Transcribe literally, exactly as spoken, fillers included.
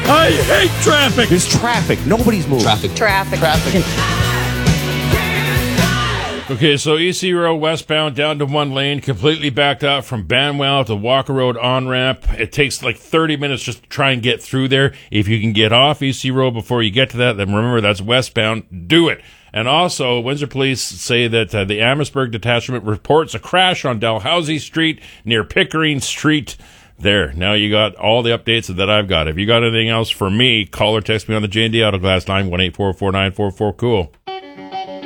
I hate traffic. There's traffic. Nobody's moving. Traffic. Traffic. Traffic. Okay, so E C Road westbound down to one lane, completely backed out from Banwell to Walker Road on-ramp. It takes like thirty minutes just to try and get through there. If you can get off E C Road before you get to that, then remember that's westbound. Do it. And also, Windsor Police say that uh, the Amherstburg Detachment reports a crash on Dalhousie Street near Pickering Street. There. Now you got all the updates that I've got. If you got anything else for me, call or text me on the J and D Autoglass line, one eight four four nine four four cool.